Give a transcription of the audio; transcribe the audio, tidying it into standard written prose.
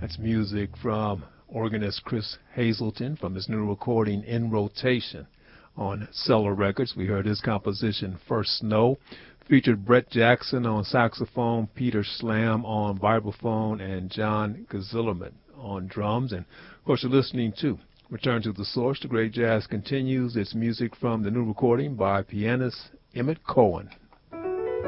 That's music from organist Chris Hazelton from his new recording In Rotation on Cellar Records. We heard his composition First Snow. Featured Brett Jackson on saxophone, Peter Slam on vibraphone, and John Gazillerman on drums. And of course, you're listening to Return to the Source. The Great Jazz continues. It's music from the new recording by pianist Emmett Cohen.